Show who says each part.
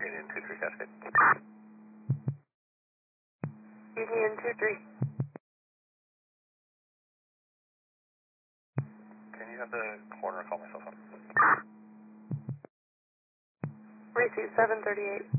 Speaker 1: Union 23 Cascade.
Speaker 2: Union 23.
Speaker 1: Can you have the corner call my cell phone?
Speaker 2: Receive 738.